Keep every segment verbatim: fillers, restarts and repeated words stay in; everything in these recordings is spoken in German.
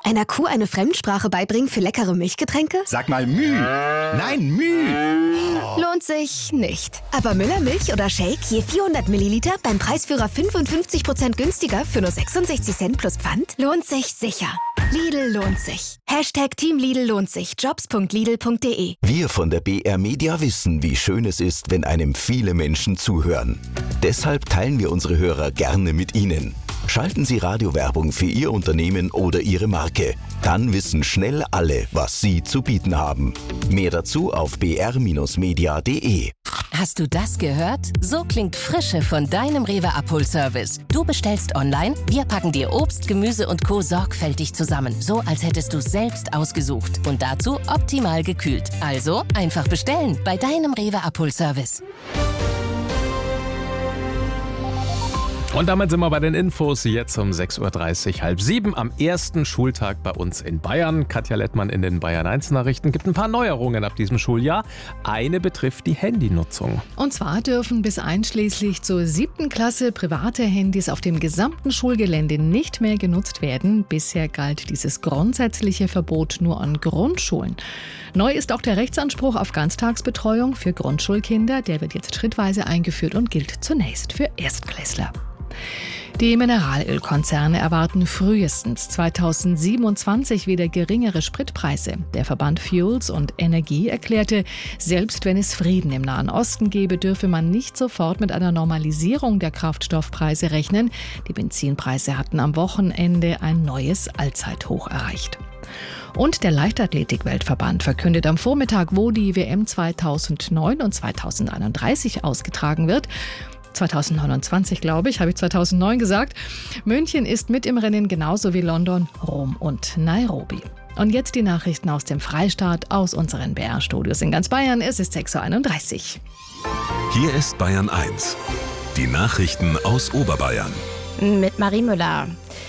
Einer Kuh eine Fremdsprache beibringen für leckere Milchgetränke? Sag mal Müh. Nein, Müh. Lohnt sich nicht. Aber Müller Milch oder Shake je vierhundert Milliliter beim Preisführer fünfundfünfzig Prozent günstiger für nur sechsundsechzig Cent plus Pfand? Lohnt sich sicher. Lidl lohnt sich. Hashtag Team Lidl lohnt sich. Jobs punkt lidl punkt de. Wir von der B R Media wissen, wie schön es ist, wenn einem viele Menschen zuhören. Deshalb teilen wir unsere Hörer gerne mit Ihnen. Schalten Sie Radiowerbung für Ihr Unternehmen oder Ihre Marke. Dann wissen schnell alle, was Sie zu bieten haben. Mehr dazu auf b r Bindestrich media punkt de. Hast du das gehört? So klingt Frische von deinem Rewe Abholservice. Du bestellst online, wir packen dir Obst, Gemüse und Co. sorgfältig zusammen. So, als hättest du es selbst ausgesucht. Und dazu optimal gekühlt. Also einfach bestellen bei deinem Rewe Abholservice. Und damit sind wir bei den Infos, jetzt um sechs Uhr dreißig, halb sieben, am ersten Schultag bei uns in Bayern. Katja Lettmann in den Bayern eins Nachrichten gibt ein paar Neuerungen ab diesem Schuljahr. Eine betrifft die Handynutzung. Und zwar dürfen bis einschließlich zur siebten Klasse private Handys auf dem gesamten Schulgelände nicht mehr genutzt werden. Bisher galt dieses grundsätzliche Verbot nur an Grundschulen. Neu ist auch der Rechtsanspruch auf Ganztagsbetreuung für Grundschulkinder. Der wird jetzt schrittweise eingeführt und gilt zunächst für Erstklässler. Die Mineralölkonzerne erwarten frühestens zweitausendsiebenundzwanzig wieder geringere Spritpreise. Der Verband Fuels und Energie erklärte, selbst wenn es Frieden im Nahen Osten gäbe, dürfe man nicht sofort mit einer Normalisierung der Kraftstoffpreise rechnen. Die Benzinpreise hatten am Wochenende ein neues Allzeithoch erreicht. Und der Leichtathletik-Weltverband verkündet am Vormittag, wo die W M zweitausendneun und zweitausendeinunddreißig ausgetragen wird. zweitausendneunundzwanzig, glaube ich, habe ich zweitausendneun gesagt. München ist mit im Rennen, genauso wie London, Rom und Nairobi. Und jetzt die Nachrichten aus dem Freistaat, aus unseren B R-Studios in ganz Bayern. Es ist sechs Uhr einunddreißig. Hier ist Bayern eins. Die Nachrichten aus Oberbayern. Mit Marie Müller.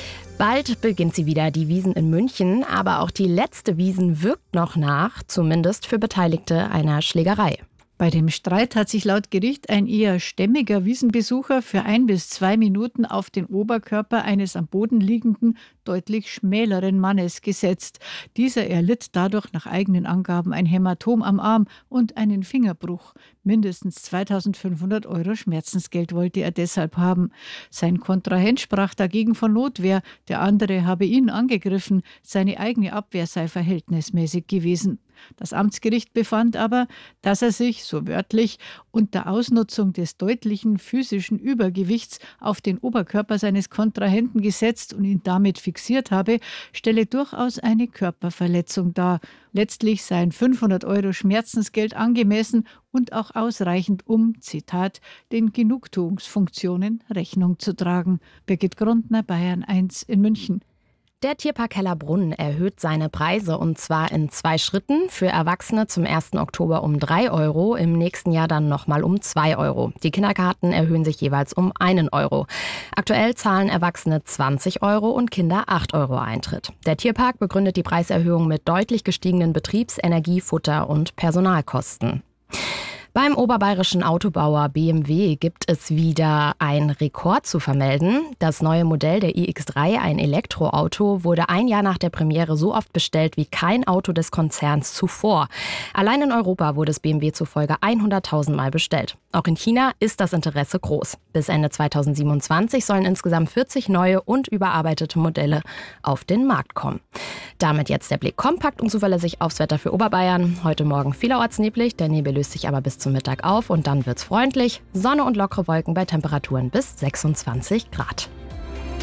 Bald beginnt sie wieder, die Wiesn in München, aber auch die letzte Wiesn wirkt noch nach, zumindest für Beteiligte einer Schlägerei. Bei dem Streit hat sich laut Gericht ein eher stämmiger Wiesenbesucher für ein bis zwei Minuten auf den Oberkörper eines am Boden liegenden, deutlich schmäleren Mannes gesetzt. Dieser erlitt dadurch nach eigenen Angaben ein Hämatom am Arm und einen Fingerbruch. Mindestens zweitausendfünfhundert Euro Schmerzensgeld wollte er deshalb haben. Sein Kontrahent sprach dagegen von Notwehr. Der andere habe ihn angegriffen. Seine eigene Abwehr sei verhältnismäßig gewesen. Das Amtsgericht befand aber, dass er sich, so wörtlich, unter Ausnutzung des deutlichen physischen Übergewichts auf den Oberkörper seines Kontrahenten gesetzt und ihn damit fixiert habe, stelle durchaus eine Körperverletzung dar. Letztlich seien fünfhundert Euro Schmerzensgeld angemessen und auch ausreichend, um, Zitat, den Genugtuungsfunktionen Rechnung zu tragen. Birgit Grundner, Bayern eins in München. Der Tierpark Hellerbrunn erhöht seine Preise und zwar in zwei Schritten. Für Erwachsene zum ersten Oktober um drei Euro, im nächsten Jahr dann nochmal um zwei Euro. Die Kinderkarten erhöhen sich jeweils um einen Euro. Aktuell zahlen Erwachsene zwanzig Euro und Kinder acht Euro Eintritt. Der Tierpark begründet die Preiserhöhung mit deutlich gestiegenen Betriebs-, Energie-, Futter- und Personalkosten. Beim oberbayerischen Autobauer B M W gibt es wieder einen Rekord zu vermelden. Das neue Modell der i X drei, ein Elektroauto, wurde ein Jahr nach der Premiere so oft bestellt wie kein Auto des Konzerns zuvor. Allein in Europa wurde es B M W zufolge hunderttausend Mal bestellt. Auch in China ist das Interesse groß. Bis Ende zweitausendsiebenundzwanzig sollen insgesamt vierzig neue und überarbeitete Modelle auf den Markt kommen. Damit jetzt der Blick kompakt und zuverlässig aufs Wetter für Oberbayern. Heute Morgen vielerorts neblig, der Nebel löst sich aber bis zum Mittag auf und dann wird's freundlich. Sonne und lockere Wolken bei Temperaturen bis sechsundzwanzig Grad.